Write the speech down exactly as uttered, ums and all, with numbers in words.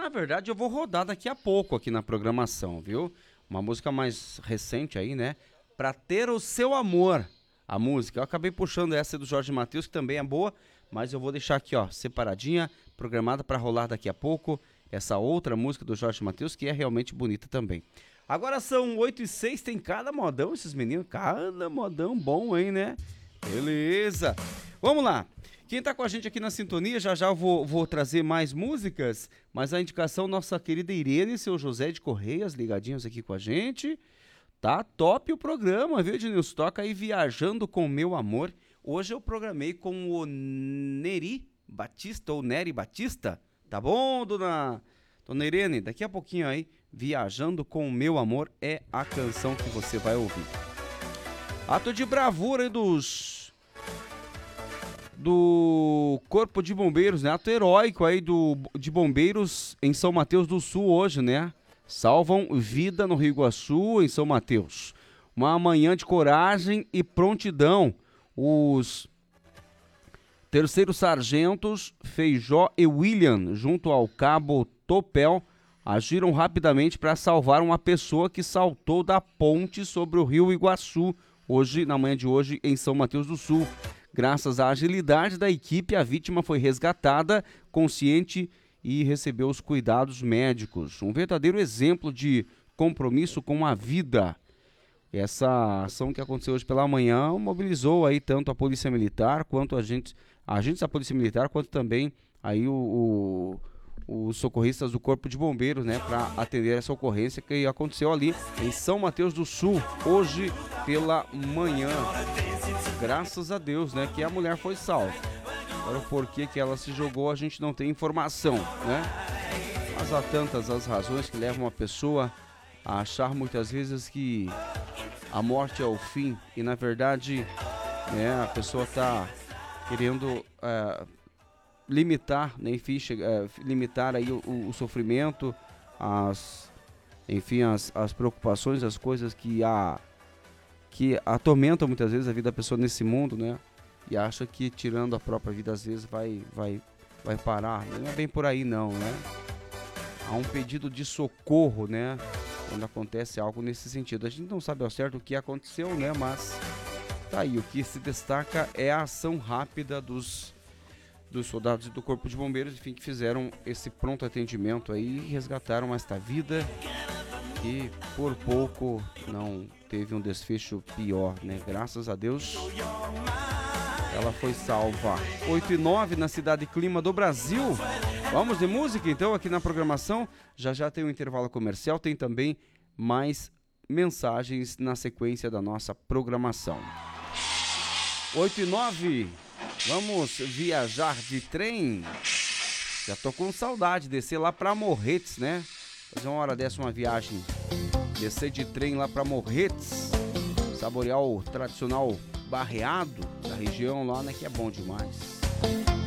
na verdade, eu vou rodar daqui a pouco aqui na programação, viu? Uma música mais recente aí, né? Pra Ter o Seu Amor, a música. Eu acabei puxando essa do Jorge Mateus, que também é boa, mas eu vou deixar aqui, ó, separadinha, programada pra rolar daqui a pouco, essa outra música do Jorge Mateus, que é realmente bonita também. Agora são oito e seis, tem cada modão esses meninos, cada modão bom, hein, né? Beleza. Vamos lá. Quem tá com a gente aqui na sintonia, já já eu vou, vou trazer mais músicas, mas a indicação, nossa querida Irene e seu José de Correias, ligadinhos aqui com a gente. Tá top o programa, viu, Ednilson? Toca aí Viajando com Meu Amor. Hoje eu programei com o Neri Batista, ou Nery Batista. Tá bom, dona, dona Irene? Daqui a pouquinho aí, Viajando com Meu Amor é a canção que você vai ouvir. Ato de bravura dos... do Corpo de Bombeiros, né? Ato heróico aí do, de bombeiros em São Mateus do Sul hoje, né? Salvam vida no Rio Iguaçu, em São Mateus. Uma manhã de coragem e prontidão. Os terceiros sargentos Feijó e William, junto ao cabo Topel, agiram rapidamente para salvar uma pessoa que saltou da ponte sobre o Rio Iguaçu, hoje, na manhã de hoje, em São Mateus do Sul. Graças à agilidade da equipe, a vítima foi resgatada, consciente e recebeu os cuidados médicos. Um verdadeiro exemplo de compromisso com a vida. Essa ação que aconteceu hoje pela manhã mobilizou aí tanto a Polícia Militar quanto agentes, agentes da Polícia Militar, quanto também aí o, o, os socorristas do Corpo de Bombeiros, né, para atender essa ocorrência que aconteceu ali em São Mateus do Sul, hoje pela manhã. Graças a Deus, né, que a mulher foi salva. Agora, o porquê que ela se jogou, a gente não tem informação, né? Mas há tantas as razões que levam uma pessoa a achar muitas vezes que a morte é o fim. E, na verdade, né, a pessoa está querendo é, limitar, né, enfim, é, limitar aí o, o sofrimento, as, enfim, as, as preocupações, as coisas que, a, que atormentam muitas vezes a vida da pessoa nesse mundo, né? E acha que tirando a própria vida às vezes vai, vai, vai parar. Não é bem por aí não, né? Há um pedido de socorro, né? Quando acontece algo nesse sentido. A gente não sabe ao certo o que aconteceu, né? Mas tá aí, o que se destaca é a ação rápida dos, dos soldados do Corpo de Bombeiros, enfim, que fizeram esse pronto atendimento aí e resgataram esta vida que por pouco não teve um desfecho pior, né? Graças a Deus ela foi salva. oito e nove na Cidade Clima do Brasil. Vamos de música então aqui na programação. Já já tem um intervalo comercial, tem também mais mensagens na sequência da nossa programação. oito e nove, vamos viajar de trem. Já tô com saudade de descer lá pra Morretes, né? Fazer uma hora dessa, uma viagem. Descer de trem lá pra Morretes. Saborear o tradicional barreado da região lá, né? Que é bom demais.